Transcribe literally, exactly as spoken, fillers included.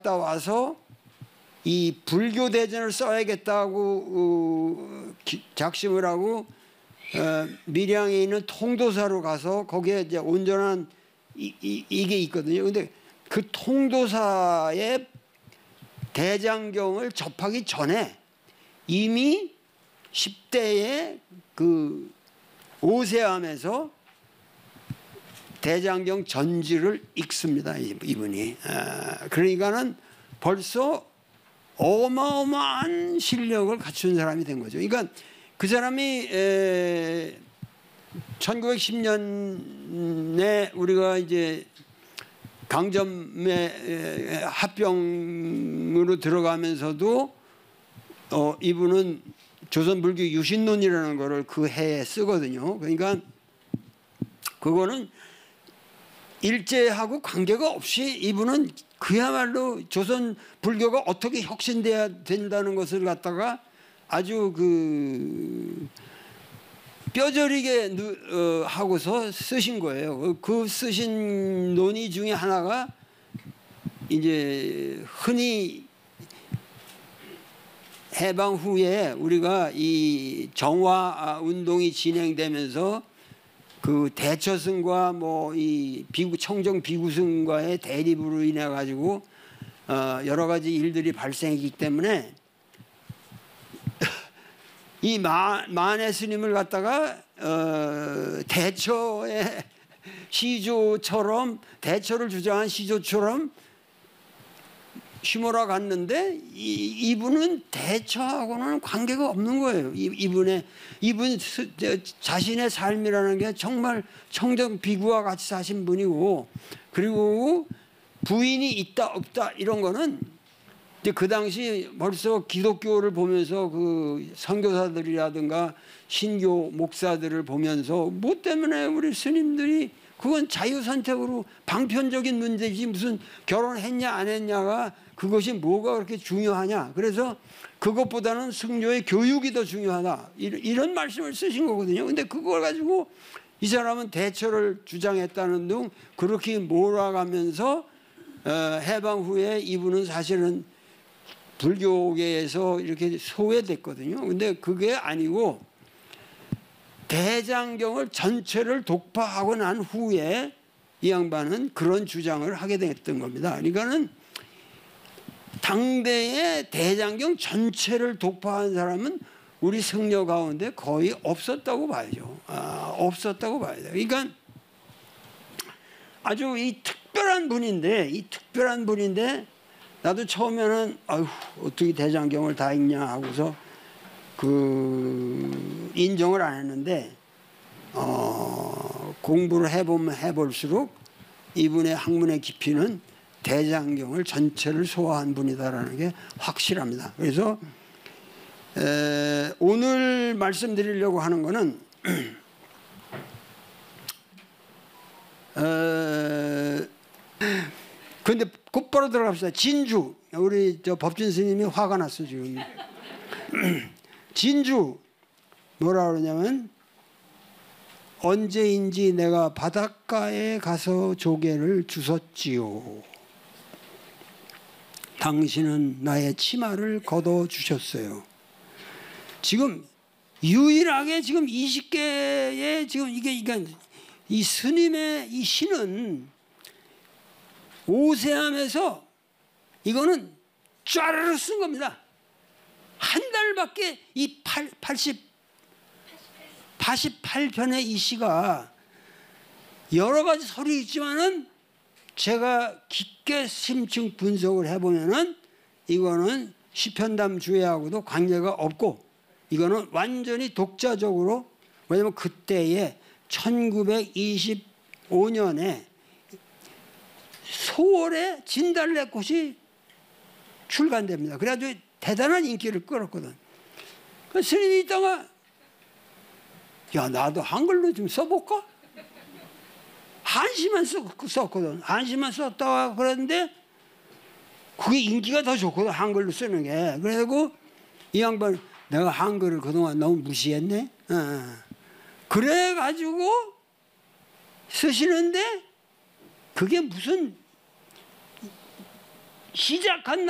갔다 와서 이 불교 대전을 써야겠다고 어, 기, 작심을 하고 어, 밀양에 있는 통도사로 가서 거기에 이제 온전한 이, 이, 이게 있거든요. 근데 그 통도사의 대장경을 접하기 전에 이미 십 대에 그 오세암에서 대장경 전지를 읽습니다. 이분이. 아, 그러니까는 벌써 어마어마한 실력을 갖춘 사람이 된 거죠. 그러니까 그 사람이 에, 천구백십 년에 우리가 이제 강점의 합병으로 들어가면서도 어, 이분은 조선불교 유신론이라는 거를 그 해에 쓰거든요. 그러니까 그거는 일제하고 관계가 없이 이분은 그야말로 조선 불교가 어떻게 혁신돼야 된다는 것을 갖다가 아주 그 뼈저리게 하고서 쓰신 거예요. 그 쓰신 논의 중에 하나가 이제 흔히 해방 후에 우리가 이 정화 운동이 진행되면서 그 대처승과 뭐 이 비구 청정 비구승과의 대립으로 인해 가지고 어 여러 가지 일들이 발생했기 때문에 이 마, 만해 스님을 갖다가 어 대처의 시조처럼 대처를 주장한 시조처럼 휘몰아 갔는데 이, 이분은 대처하고는 관계가 없는 거예요. 이, 이분의 이분 스, 자신의 삶이라는 게 정말 청정 비구와 같이 사신 분이고, 그리고 부인이 있다 없다 이런 거는 이제 그 당시 벌써 기독교를 보면서 그 선교사들이라든가 신교 목사들을 보면서 뭐 때문에 우리 스님들이 그건 자유선택으로 방편적인 문제지 무슨 결혼했냐 안 했냐가 그것이 뭐가 그렇게 중요하냐. 그래서 그것보다는 승려의 교육이 더 중요하다. 이런 말씀을 쓰신 거거든요. 근데 그걸 가지고 이 사람은 대처를 주장했다는 등 그렇게 몰아가면서 해방 후에 이분은 사실은 불교계에서 이렇게 소외됐거든요. 근데 그게 아니고 대장경을 전체를 독파하고 난 후에 이 양반은 그런 주장을 하게 됐던 겁니다. 그러니까는 당대의 대장경 전체를 독파한 사람은 우리 승려 가운데 거의 없었다고 봐야죠. 아, 없었다고 봐야 돼요. 그러니까 아주 이 특별한 분인데, 이 특별한 분인데 나도 처음에는 아휴 어떻게 대장경을 다 읽냐 하고서 그 인정을 안 했는데 어, 공부를 해보면 해볼수록 이분의 학문의 깊이는 대장경을 전체를 소화한 분이다라는 게 확실합니다. 그래서 에, 오늘 말씀드리려고 하는 거는 에, 근데 곧바로 들어갑시다. 진주. 우리 저 법진 스님이 화가 났어 지금. 진주 뭐라 그러냐면 언제인지 내가 바닷가에 가서 조개를 주웠지요. 당신은 나의 치마를 걷어 주셨어요. 지금 유일하게 지금 이십 개의 지금 이게 그러니까 이 스님의 이 시는 오세암에서 이거는 쫘르르 쓴 겁니다. 한 달밖에 이 팔십, 팔십팔 편의 이 시가 여러 가지 설이 있지만은 제가 깊게 심층 분석을 해보면은 이거는 시편담 주회하고도 관계가 없고 이거는 완전히 독자적으로, 왜냐면 그때에 천구백이십오 년에 소월에 진달래꽃이 출간됩니다. 그래가지고 대단한 인기를 끌었거든. 그 스님이 있다가 야 나도 한글로 좀 써볼까? 한시만 썼거든. 한시만 썼다가 그랬는데 그게 인기가 더 좋거든. 한글로 쓰는 게. 그래고 이 양반 내가 한글을 그동안 너무 무시했네. 어. 그래가지고 쓰시는데 그게 무슨 시작한